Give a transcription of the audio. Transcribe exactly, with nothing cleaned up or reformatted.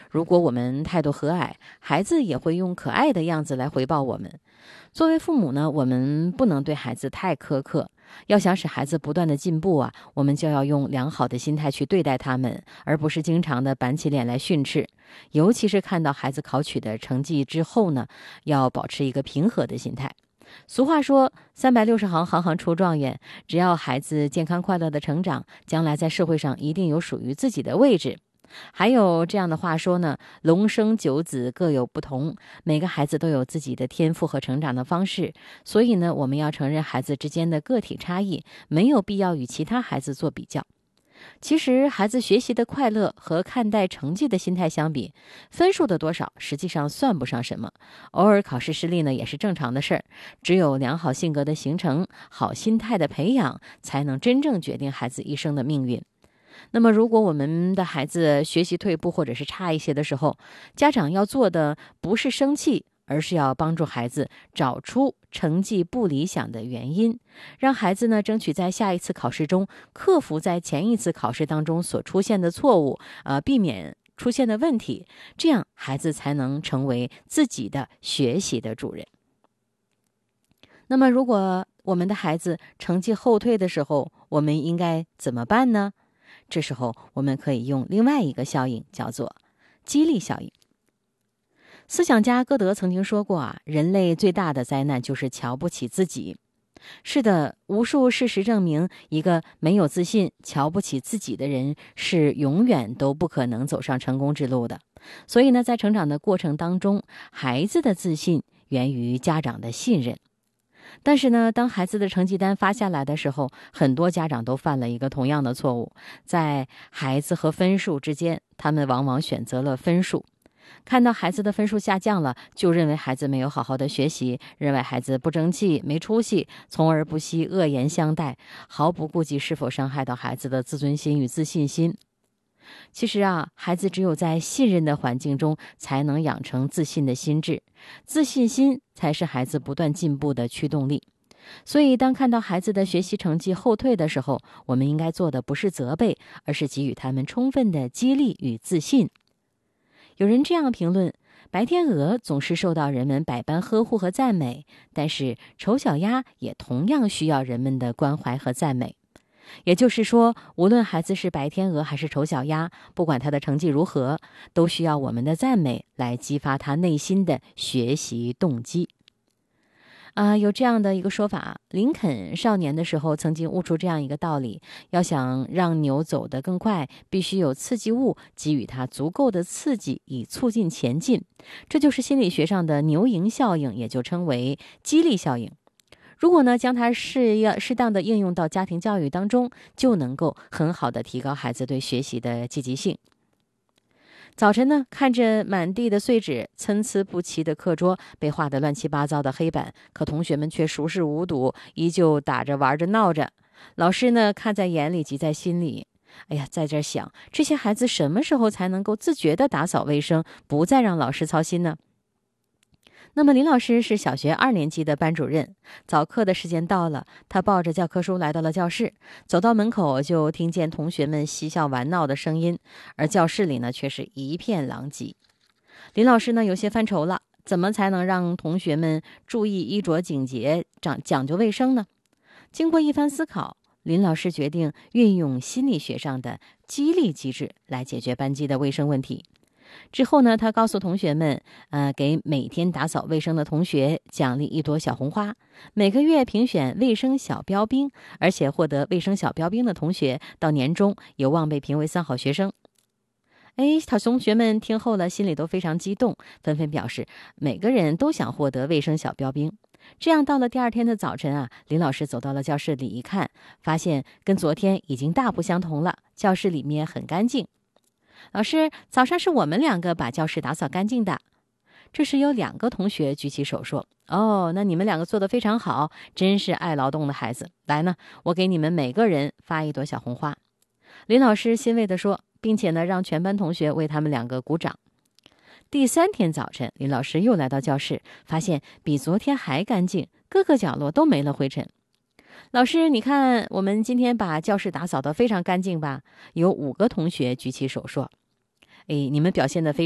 如果我们态度和蔼，孩子也会用可爱的样子来回报我们。作为父母呢，我们不能对孩子太苛刻，要想使孩子不断的进步啊，我们就要用良好的心态去对待他们，而不是经常的板起脸来训斥。尤其是看到孩子考取的成绩之后呢，要保持一个平和的心态。俗话说三百六十行，行行出状元，只要孩子健康快乐的成长，将来在社会上一定有属于自己的位置。还有这样的话说呢，龙生九子各有不同，每个孩子都有自己的天赋和成长的方式，所以呢，我们要承认孩子之间的个体差异，没有必要与其他孩子做比较。其实孩子学习的快乐和看待成绩的心态相比，分数的多少实际上算不上什么，偶尔考试失利呢也是正常的事儿。只有良好性格的形成，好心态的培养，才能真正决定孩子一生的命运。那么如果我们的孩子学习退步或者是差一些的时候，家长要做的不是生气，而是要帮助孩子找出成绩不理想的原因，让孩子呢争取在下一次考试中克服在前一次考试当中所出现的错误，呃，避免出现的问题，这样孩子才能成为自己的学习的主人。那么如果我们的孩子成绩后退的时候，我们应该怎么办呢？这时候我们可以用另外一个效应，叫做激励效应。思想家歌德曾经说过啊，人类最大的灾难就是瞧不起自己。是的，无数事实证明，一个没有自信、瞧不起自己的人是永远都不可能走上成功之路的。所以呢，在成长的过程当中，孩子的自信源于家长的信任。但是呢，当孩子的成绩单发下来的时候，很多家长都犯了一个同样的错误，在孩子和分数之间，他们往往选择了分数。看到孩子的分数下降了，就认为孩子没有好好的学习，认为孩子不争气、没出息，从而不惜恶言相待，毫不顾及是否伤害到孩子的自尊心与自信心。其实啊，孩子只有在信任的环境中，才能养成自信的心智，自信心才是孩子不断进步的驱动力。所以当看到孩子的学习成绩后退的时候，我们应该做的不是责备，而是给予他们充分的激励与自信。有人这样评论，白天鹅总是受到人们百般呵护和赞美，但是丑小鸭也同样需要人们的关怀和赞美。也就是说，无论孩子是白天鹅还是丑小鸭，不管他的成绩如何，都需要我们的赞美来激发他内心的学习动机。啊、呃，有这样的一个说法，林肯少年的时候曾经悟出这样一个道理，要想让牛走得更快，必须有刺激物给予它足够的刺激，以促进前进。这就是心理学上的牛蝇效应，也就称为激励效应。如果呢，将它适要适当的应用到家庭教育当中，就能够很好的提高孩子对学习的积极性。早晨呢，看着满地的碎纸，参差不齐的课桌，被画得乱七八糟的黑板，可同学们却熟视无睹，依旧打着玩着闹着。老师呢，看在眼里，急在心里。哎呀，在这想，这些孩子什么时候才能够自觉地打扫卫生，不再让老师操心呢？那么林老师是小学二年级的班主任，早课的时间到了，他抱着教科书来到了教室，走到门口就听见同学们嬉笑玩闹的声音，而教室里呢却是一片狼藉。林老师呢有些犯愁了，怎么才能让同学们注意衣着警洁，讲讲究卫生呢？经过一番思考，林老师决定运用心理学上的激励机制来解决班级的卫生问题。之后呢，他告诉同学们，呃，给每天打扫卫生的同学奖励一朵小红花，每个月评选卫生小标兵，而且获得卫生小标兵的同学，到年终有望被评为三好学生。哎，他同学们听后了，心里都非常激动，纷纷表示每个人都想获得卫生小标兵。这样到了第二天的早晨啊，林老师走到了教室里一看，发现跟昨天已经大不相同了，教室里面很干净。老师，早上是我们两个把教室打扫干净的。这时有两个同学举起手说，哦，那你们两个做得非常好，真是爱劳动的孩子。来呢，我给你们每个人发一朵小红花。林老师欣慰地说，并且呢，让全班同学为他们两个鼓掌。第三天早晨，林老师又来到教室，发现比昨天还干净，各个角落都没了灰尘。老师，你看我们今天把教室打扫得非常干净吧？有五个同学举起手说，哎，你们表现得非